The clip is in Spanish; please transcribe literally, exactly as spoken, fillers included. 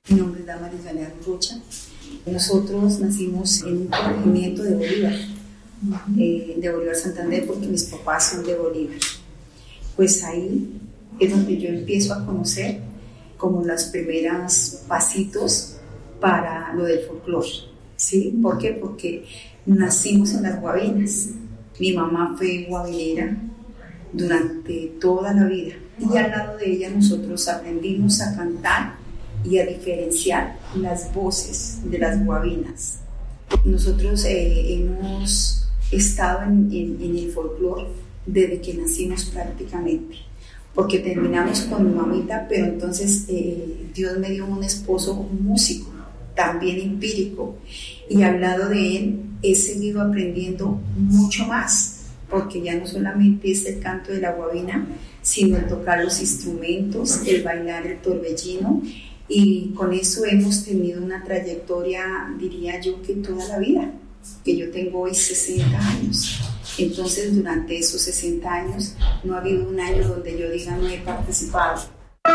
Mi nombre es Damaris Galeano Rocha. Nosotros nacimos en un corregimiento de Bolívar, eh, de Bolívar Santander, porque mis papás son de Bolívar. Pues ahí es donde yo empiezo a conocer como los primeros pasitos para lo del folclore, ¿sí? ¿Por qué? Porque nacimos en las guabinas. Mi mamá fue guabinera durante toda la vida y al lado de ella nosotros aprendimos a cantar y a diferenciar las voces de las guabinas. Nosotros eh, hemos estado en, en, en el folclore desde que nacimos prácticamente, porque terminamos con mi mamita, pero entonces eh, Dios me dio un esposo músico, también empírico, y al lado de él he seguido aprendiendo mucho más, porque ya no solamente es el canto de la guabina, sino el tocar los instrumentos, el bailar el torbellino, y con eso hemos tenido una trayectoria, diría yo, que toda la vida, que yo tengo hoy sesenta años. Entonces, durante esos sesenta años no ha habido un año donde yo diga no he participado.